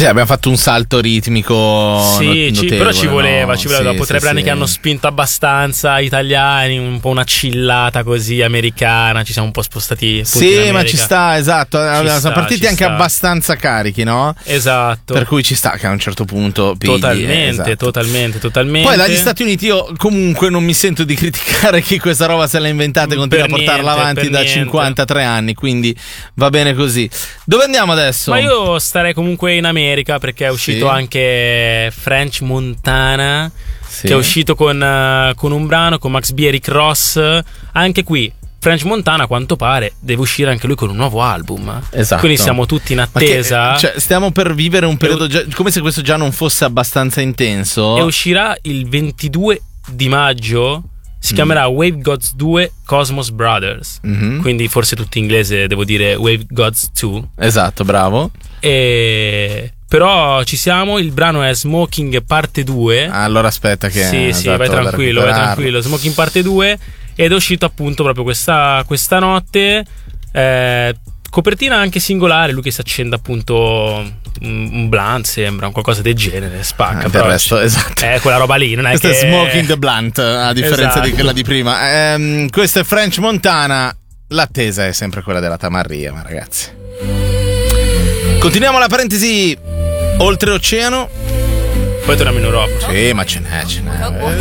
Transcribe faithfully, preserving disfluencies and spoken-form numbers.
Sì, abbiamo fatto un salto ritmico. Sì, notevole, ci, però ci voleva, no? ci voleva. Sì, Dopo sì, tre brani sì. che hanno spinto abbastanza italiani, un po' una chillata così americana, ci siamo un po' spostati. appunto, in Sì, ma America. ci sta, esatto. Siamo sta, partiti ci anche sta. abbastanza carichi, no? Esatto. Per cui ci sta che a un certo punto pigli, Totalmente, eh, esatto. totalmente, totalmente. Poi dagli Stati Uniti io comunque non mi sento di criticare chi questa roba se l'ha inventata e continua Per a portarla niente, avanti per da niente. cinquantatré anni, quindi va bene così. Dove andiamo adesso? Ma io starei comunque in America perché è uscito Sì. anche French Montana, Sì. che è uscito con, uh, con un brano con Max B e Rick Ross. Anche qui French Montana, a quanto pare, deve uscire anche lui con un nuovo album. Esatto. Quindi siamo tutti in Ma che- attesa. cioè, stiamo per vivere un periodo già- come se questo già non fosse abbastanza intenso. E uscirà il ventidue di maggio. Si Mm. chiamerà Wave Gods due Cosmos Brothers. Mhm. Quindi forse tutto in inglese devo dire Wave Gods due. Esatto, bravo. E... Però ci siamo. Il brano è Smoking parte due. Allora aspetta che Sì, sì, esatto, vai vado a tranquillo, vai recuperarlo. tranquillo. Smoking parte due. Ed è uscito appunto proprio questa, questa notte. Eh, copertina anche singolare. Lui che si accende appunto un, un blunt, sembra, un qualcosa del genere. Spacca. Eh, del però resto, esatto. è quella roba lì. Non è Questo che è Smoking the Blunt, a differenza Esatto. di quella di prima. Ehm, questo è French Montana. L'attesa è sempre quella della tamarria, ma ragazzi. Continuiamo la parentesi oltreoceano. Poi torniamo in Europa. Sì, ma ce n'è, ce n'è.